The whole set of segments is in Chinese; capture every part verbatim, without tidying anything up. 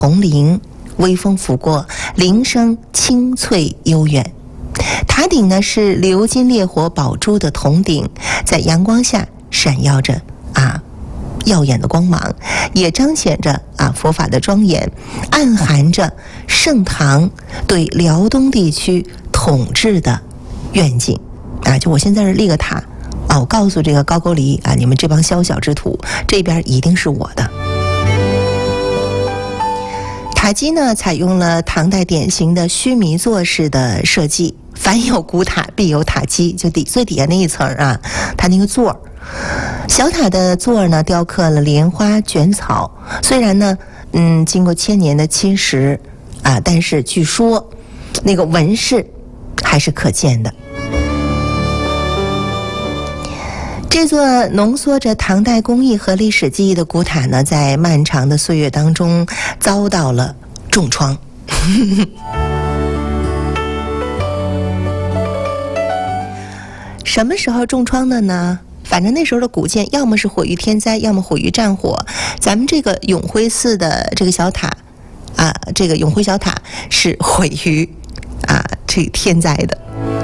红林，微风拂过，铃声清脆悠远。塔顶呢是鎏金烈火宝珠的铜鼎，在阳光下闪耀着啊耀眼的光芒，也彰显着啊佛法的庄严，暗含着盛唐对辽东地区统治的愿景啊！就我现在这立个塔啊，我告诉这个高句丽啊，你们这帮宵小之徒，这边一定是我的。塔基呢，采用了唐代典型的须弥座式的设计，凡有古塔必有塔基，就底最底下那一层啊，它那个座儿。小塔的座儿呢，雕刻了莲花卷草，虽然呢，嗯，经过千年的侵蚀啊，但是据说那个纹饰还是可见的。这座浓缩着唐代工艺和历史记忆的古塔呢，在漫长的岁月当中遭到了重创。什么时候重创的呢？反正那时候的古建要么是毁于天灾，要么毁于战火。咱们这个永徽寺的这个小塔啊，这个永徽小塔是毁于啊这个天灾的。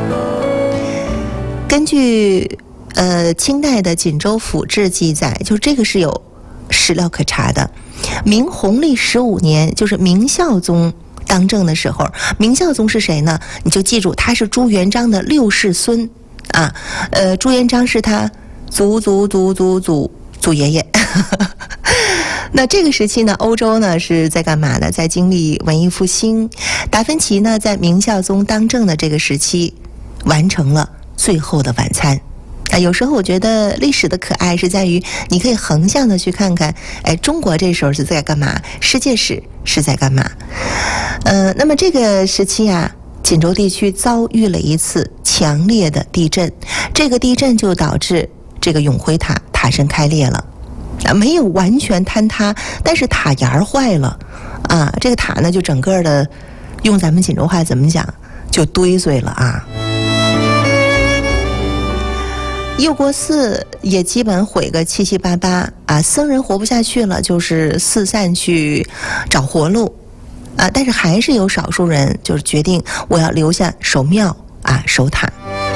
根据呃清代的锦州府志记载，就这个是有史料可查的。明弘历十五年，就是明孝宗当政的时候，明孝宗是谁呢？你就记住，他是朱元璋的六世孙啊。呃，朱元璋是他祖祖祖祖祖祖爷爷。那这个时期呢，欧洲呢是在干嘛呢？在经历文艺复兴。达芬奇呢，在明孝宗当政的这个时期，完成了最后的晚餐。啊，有时候我觉得历史的可爱是在于，你可以横向的去看看，哎，中国这时候是在干嘛？世界史是在干嘛？呃，那么这个时期啊，锦州地区遭遇了一次强烈的地震，这个地震就导致这个永徽塔塔身开裂了，啊，没有完全坍塌，但是塔檐儿坏了，啊，这个塔呢就整个的，用咱们锦州话怎么讲，就堆碎了啊。佑国寺也基本毁个七七八八啊，僧人活不下去了，就是四散去找活路啊，但是还是有少数人就是决定我要留下守庙啊，守塔。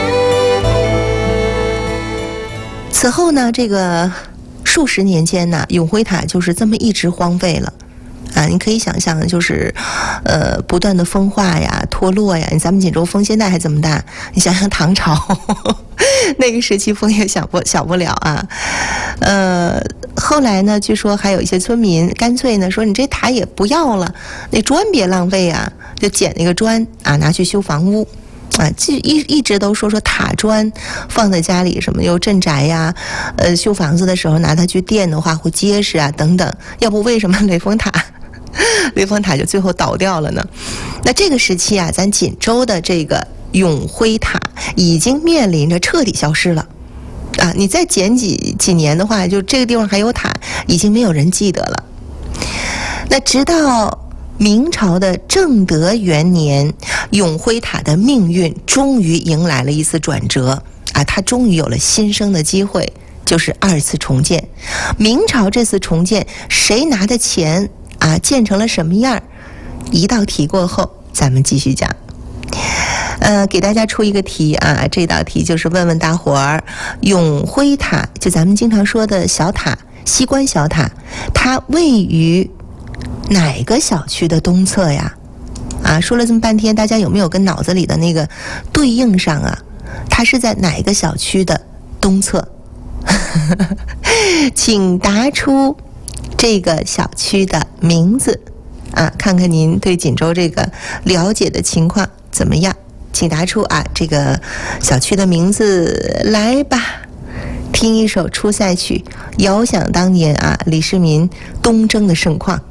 此后呢，这个数十年间呢，永徽塔就是这么一直荒废了。啊，你可以想象，就是，呃，不断的风化呀、脱落呀。咱们锦州风现在还这么大，你想想唐朝呵呵那个时期风也小不小不了啊。呃，后来呢，据说还有一些村民干脆呢说，你这塔也不要了，那砖别浪费啊，就捡那个砖啊，拿去修房屋。啊，一一直都说说塔砖放在家里什么又镇宅呀，呃，修房子的时候拿它去垫的话会结实啊等等。要不为什么雷峰塔雷峰塔就最后倒掉了呢？那这个时期啊，咱锦州的这个永徽塔已经面临着彻底消失了啊！你再减几几年的话，就这个地方还有塔，已经没有人记得了。那直到明朝的正德元年，永徽塔的命运终于迎来了一次转折啊！它终于有了新生的机会，就是二次重建。明朝这次重建，谁拿的钱啊？建成了什么样？一道题过后，咱们继续讲。呃，给大家出一个题啊，这道题就是问问大伙儿，永徽塔就咱们经常说的小塔，西关小塔，它位于哪个小区的东侧呀？啊，说了这么半天，大家有没有跟脑子里的那个对应上啊？它是在哪个小区的东侧？请答出这个小区的名字啊，看看您对锦州这个了解的情况怎么样？请答出啊这个小区的名字来吧。听一首出塞曲，遥想当年啊李世民东征的盛况。